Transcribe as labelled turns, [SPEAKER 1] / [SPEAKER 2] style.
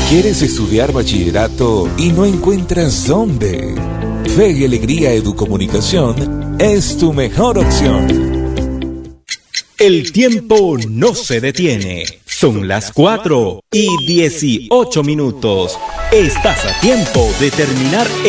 [SPEAKER 1] ¿Quieres estudiar bachillerato y no encuentras dónde? Fe y Alegría Educomunicación es tu mejor opción.
[SPEAKER 2] El tiempo no se detiene. Son las 4:18. Estás a tiempo de terminar